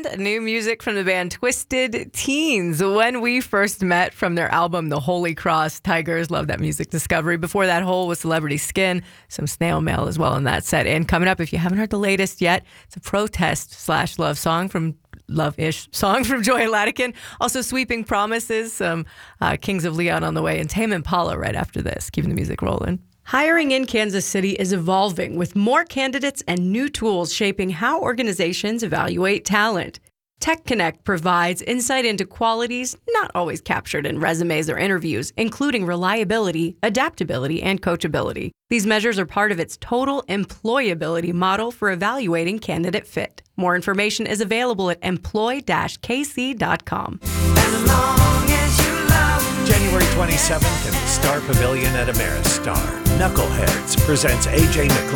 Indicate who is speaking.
Speaker 1: and new music from the band Twisted Teens. When we first met from their album, The Holy Cross, Tigers, love that music discovery. Before that, Hole with Celebrity Skin, some Snail Mail as well in that set. And coming up, if you haven't heard the latest yet, it's a protest/love song from love-ish song from Joy Latican. Also, Sweeping Promises, some Kings of Leon on the way, and Tame Impala right after this, keeping the music rolling. Hiring in Kansas City is evolving with more candidates and new tools shaping how organizations evaluate talent. Tech Connect provides insight into qualities not always captured in resumes or interviews, including reliability, adaptability, and coachability. These measures are part of its total employability model for evaluating candidate fit. More information is available at employ-kc.com.
Speaker 2: January 27th in the Star Pavilion at Ameristar. Knuckleheads presents AJ McLean.